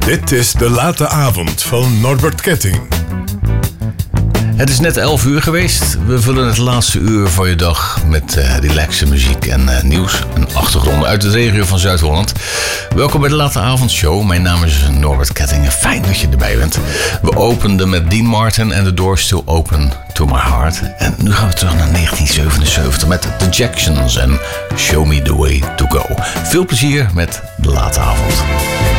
Dit is de late avond van Norbert Ketting. Het is net 11 uur geweest. We vullen het laatste uur van je dag met relaxe muziek en nieuws en achtergronden uit de regio van Zuid-Holland. Welkom bij de late avondshow. Mijn naam is Norbert Ketting. Fijn dat je erbij bent. We openden met Dean Martin en The Door Still Open to My Heart. En nu gaan we terug naar 1977 met The Jacksons en Show Me The Way To Go. Veel plezier met de late avond.